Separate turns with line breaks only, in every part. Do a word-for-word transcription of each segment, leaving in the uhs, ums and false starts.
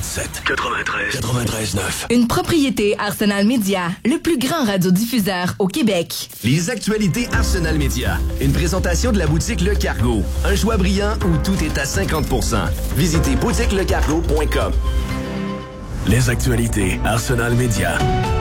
quatre-vingt-sept, quatre-vingt-treize, quatre-vingt-treize neuf.
Une propriété Arsenal Média, le plus grand radiodiffuseur au Québec.
Les actualités Arsenal Média. Une présentation de la boutique Le Cargo. Un choix brillant où tout est à cinquante pour cent. Visitez boutique le cargo point com.
Les actualités Arsenal Média.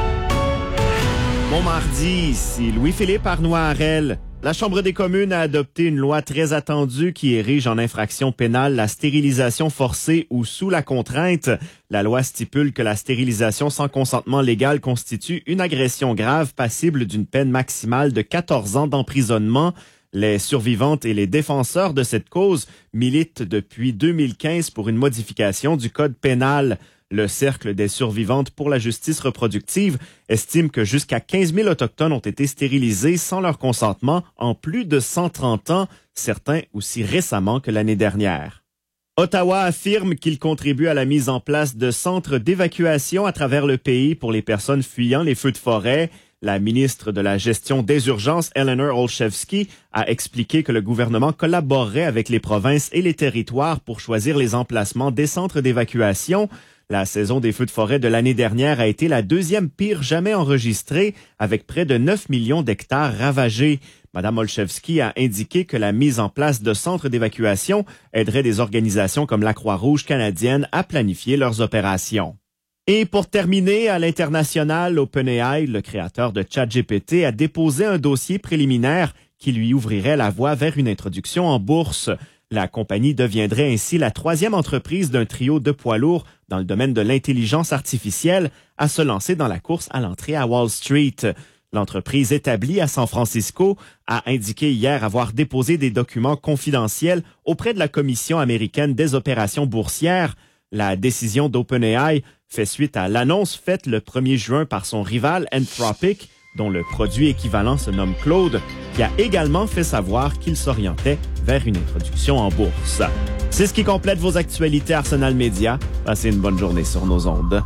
Bon mardi, ici Louis-Philippe Arnois-Harel. La Chambre des communes a adopté une loi très attendue qui érige en infraction pénale la stérilisation forcée ou sous la contrainte. La loi stipule que la stérilisation sans consentement légal constitue une agression grave passible d'une peine maximale de quatorze ans d'emprisonnement. Les survivantes et les défenseurs de cette cause militent depuis deux mille quinze pour une modification du code pénal. Le Cercle des survivantes pour la justice reproductive estime que jusqu'à quinze mille Autochtones ont été stérilisés sans leur consentement en plus de cent trente ans, certains aussi récemment que l'année dernière. Ottawa affirme qu'il contribue à la mise en place de centres d'évacuation à travers le pays pour les personnes fuyant les feux de forêt. La ministre de la Gestion des urgences, Eleanor Olszewski, a expliqué que le gouvernement collaborerait avec les provinces et les territoires pour choisir les emplacements des centres d'évacuation. La saison des feux de forêt de l'année dernière a été la deuxième pire jamais enregistrée, avec près de neuf millions d'hectares ravagés. Madame Olszewski a indiqué que la mise en place de centres d'évacuation aiderait des organisations comme la Croix-Rouge canadienne à planifier leurs opérations. Et pour terminer, à l'international, OpenAI, le créateur de ChatGPT, a déposé un dossier préliminaire qui lui ouvrirait la voie vers une introduction en bourse. La compagnie deviendrait ainsi la troisième entreprise d'un trio de poids lourds dans le domaine de l'intelligence artificielle à se lancer dans la course à l'entrée à Wall Street. L'entreprise établie à San Francisco a indiqué hier avoir déposé des documents confidentiels auprès de la Commission américaine des opérations boursières. La décision d'OpenAI fait suite à l'annonce faite le premier juin par son rival Anthropic, dont le produit équivalent se nomme Claude, qui a également fait savoir qu'il s'orientait vers une introduction en bourse. C'est ce qui complète vos actualités Arsenal Média. Passez une bonne journée sur nos ondes.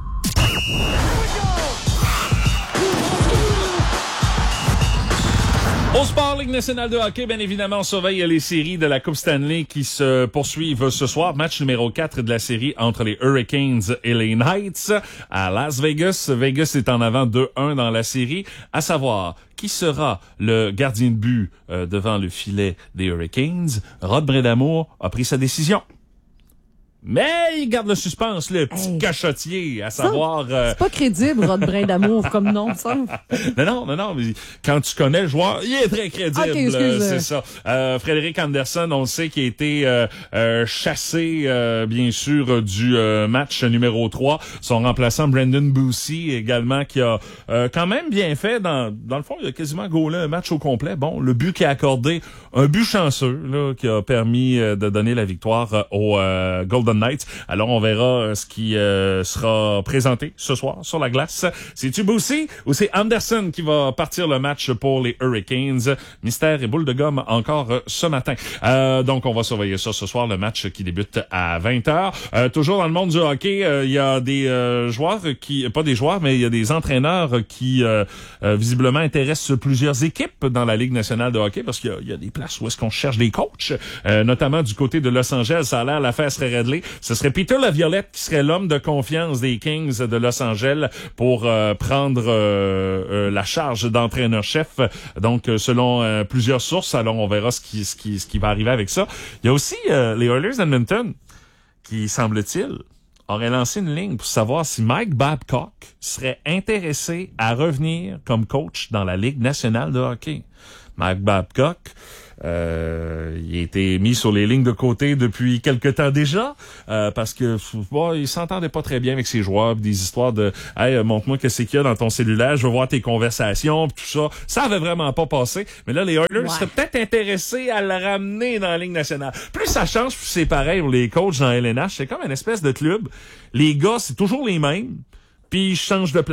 Au sport, Ligue nationale de hockey, bien évidemment, on surveille les séries de la Coupe Stanley qui se poursuivent ce soir. Match numéro quatre de la série entre les Hurricanes et les Knights à Las Vegas. Vegas est en avant deux un dans la série. À savoir, qui sera le gardien de but euh, devant le filet des Hurricanes? Rod Brindamour a pris sa décision. Mais il garde le suspense, le petit hey. cachotier, à savoir...
Ça, euh... c'est pas crédible, Rod Brindamour, comme nom, ça.
Non, non, non, non, mais quand tu connais le joueur, il est très crédible, okay, euh, c'est ça. Euh, Frédéric Anderson, on le sait, qui a été euh, euh, chassé, euh, bien sûr, du euh, match numéro trois. Son remplaçant, Brendan Boussy, également, qui a euh, quand même bien fait. Dans, dans le fond, il a quasiment gaulé un match au complet. Bon, le but qui a accordé, un but chanceux, là, qui a permis euh, de donner la victoire euh, au euh, Golden Knights. Alors, on verra euh, ce qui euh, sera présenté ce soir sur la glace. C'est-tu Boussy ou c'est Anderson qui va partir le match pour les Hurricanes? Mystère et boule de gomme encore euh, ce matin. Euh, donc, on va surveiller ça ce soir, le match qui débute à vingt heures. Euh, toujours dans le monde du hockey, il euh, y a des euh, joueurs qui... Pas des joueurs, mais il y a des entraîneurs qui euh, euh, visiblement intéressent plusieurs équipes dans la Ligue nationale de hockey parce qu'il y, y a des places où est-ce qu'on cherche des coachs, euh, notamment du côté de Los Angeles. Ça a l'air, l'affaire serait réglée. Ce serait Peter Laviolette qui serait l'homme de confiance des Kings de Los Angeles pour euh, prendre euh, euh, la charge d'entraîneur-chef. Donc, euh, selon euh, plusieurs sources, alors on verra ce qui, ce qui, ce qui va arriver avec ça. Il y a aussi euh, les Oilers d'Edmonton qui, semble-t-il, auraient lancé une ligne pour savoir si Mike Babcock serait intéressé à revenir comme coach dans la Ligue nationale de hockey. Mike Babcock, Euh, il a été mis sur les lignes de côté depuis quelque temps déjà euh, parce que bon, il s'entendait pas très bien avec ses joueurs, des histoires de hey, montre-moi qu'est-ce qu'il y a dans ton cellulaire, je veux voir tes conversations, pis tout ça. Ça avait vraiment pas passé. Mais là, les Oilers ouais. seraient peut-être intéressés à le ramener dans la Ligue nationale. Plus ça change, plus c'est pareil pour les coachs dans L N H. C'est comme une espèce de club. Les gars, c'est toujours les mêmes, puis ils changent de place.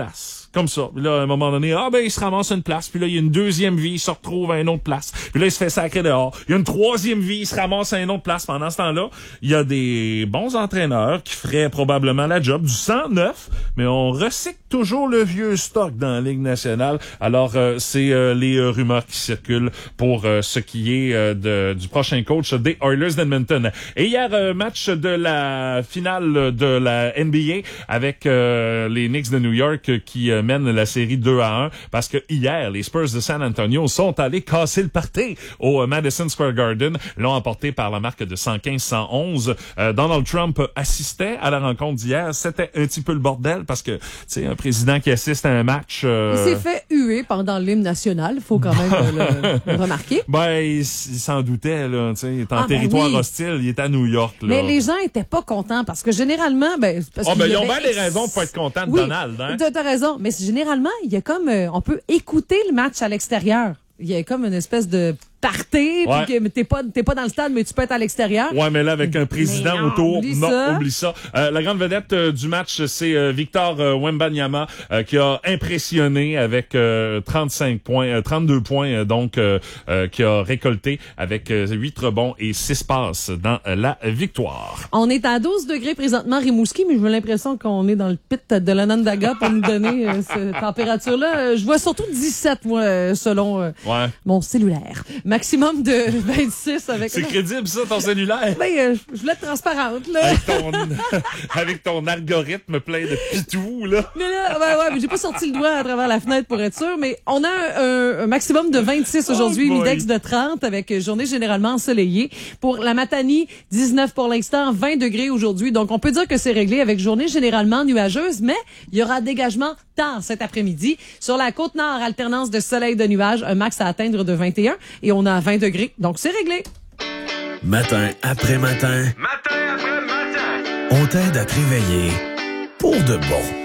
comme ça. Puis là, à un moment donné, ah ben il se ramasse une place, puis là, il y a une deuxième vie, il se retrouve à une autre place. Puis là, il se fait sacrer dehors. Il y a une troisième vie, il se ramasse à une autre place. Pendant ce temps-là, il y a des bons entraîneurs qui feraient probablement la job, du sang neuf, mais on recycle toujours le vieux stock dans la Ligue nationale. Alors, euh, c'est euh, les euh, rumeurs qui circulent pour euh, ce qui est euh, de, du prochain coach des Oilers d'Edmonton. Et hier, euh, match de la finale de la N B A avec euh, les Knicks de New York qui euh, mènent la série deux à un parce que hier, les Spurs de San Antonio sont allés casser le party au euh, Madison Square Garden, l'ont emporté par la marque de cent quinze à cent onze. Euh, Donald Trump assistait à la rencontre d'hier. C'était un petit peu le bordel parce que, tu sais, un président qui assiste à un match... Euh...
Il s'est fait huer pendant l'hymne national, il faut quand même le, le remarquer.
Ben, il, il s'en doutait, là, tu sais, il est en
ah,
territoire
ben oui.
hostile, il est à New York, là.
Mais les gens étaient pas contents parce que généralement, ben, parce
oh, ben, ils ont
avait...
bien des raisons pour être contents de
oui,
Donald, hein.
T'as, t'as raison, mais généralement, il y a comme, euh, on peut écouter le match à l'extérieur. Il y a comme une espèce de party,
ouais.
puis que t'es pas, t'es pas dans le stade, mais tu peux être à l'extérieur.
Ouais, mais là, avec un président
non,
autour,
oublie
non,
ça.
oublie ça. Euh, la grande vedette euh, du match, c'est euh, Victor euh, Wembanyama, euh, qui a impressionné avec euh, trente-cinq points, euh, trente-deux points, euh, donc, euh, euh, qui a récolté avec euh, huit rebonds et six passes dans euh, la victoire.
On est à douze degrés présentement, Rimouski, mais j'ai l'impression qu'on est dans le pit de l'Onondaga pour nous donner euh, cette température-là. Euh, je vois surtout dix-sept, moi, euh, selon euh,
ouais.
mon cellulaire. Maximum de vingt-six avec...
C'est crédible, ça, ton cellulaire?
Ben, euh, je voulais être transparente, là.
Avec ton, avec ton algorithme plein de pitous, là.
Mais là, ouais, ouais, mais j'ai pas sorti le doigt à travers la fenêtre pour être sûr, mais on a un, un, un maximum de vingt-six aujourd'hui,
oh
une index de trente avec journée généralement ensoleillée. Pour la Matanie, dix-neuf pour l'instant, vingt degrés aujourd'hui. Donc, on peut dire que c'est réglé avec journée généralement nuageuse, mais il y aura dégagement tard cet après-midi. Sur la côte nord, alternance de soleil et de nuages, un max à atteindre de vingt et un et on a vingt degrés. Donc, c'est réglé.
Matin après matin.
Matin après matin.
On t'aide à te réveiller pour de bon.